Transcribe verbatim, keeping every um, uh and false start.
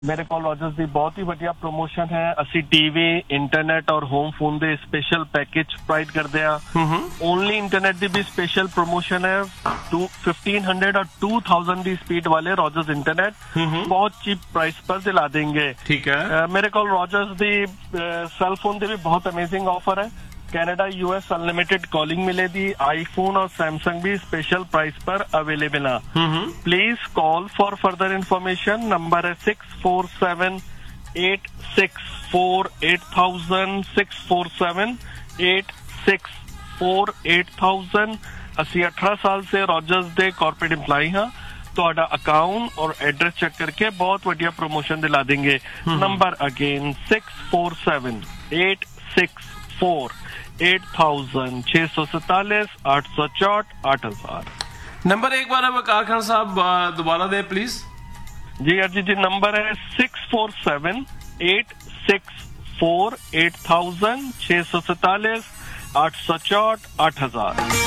ਮੇਰੇ ਕੋਲ ਰੋਜਰਸ ਦੀ ਬਹੁਤ ਹੀ ਵਧੀਆ ਪ੍ਰੋਮੋਸ਼ਨ ਹੈ। ਅਸੀਂ ਟੀਵੀ, ਇੰਟਰਨੈਟ ਔਰ ਹੋਮ ਫੋਨ ਦੇ ਸਪੈਸ਼ਲ ਪੈਕੇਜ ਪ੍ਰੋਵਾਈਡ ਕਰਦੇ ਆ। ਓਨਲੀ ਇੰਟਰਨੈਟ ਦੀ ਵੀ ਸਪੈਸ਼ਲ ਪ੍ਰੋਮੋਸ਼ਨ ਹੈ। टू फिफ्टीन हंड्रेड और टू थाउजेंड की स्पीड वाले रॉजर्स इंटरनेट बहुत चीप प्राइस पर दिला देंगे। ठीक है। uh, मेरे को रॉजर्स दी सेल फोन दे भी बहुत अमेजिंग ऑफर है। कनाडा यूएस अनलिमिटेड कॉलिंग मिलेगी। आईफोन और सैमसंग भी स्पेशल प्राइस पर अवेलेबल है। Please call for further information. Number है six four seven eight six four eight thousand six four seven eight six four eight thousand. ਅਸੀਂ अठारह साल से रॉजर्स ਦੇ ਕਾਰਪੋਰੇਟ EMPLOYE ਹਾਂ। ਤੁਹਾਡਾ ਅਕਾਊਂਟ ਔਰ ਐਡਰੈਸ ਚੈੱਕ ਕਰਕੇ ਬਹੁਤ ਵਧੀਆ promotion ਦਿਲਾ ਦੇंगे। Number again six four seven eight six four eight thousand छह सौ सैतालीस आठ सौ चौट आठ हजार। नंबर एक बार वकार खान साहब दोबारा दे प्लीज। जी अर्जी जी, नंबर है six four seven eight six four eight thousand छह सौ सैतालीस आठ सौ चौट आठ हजार।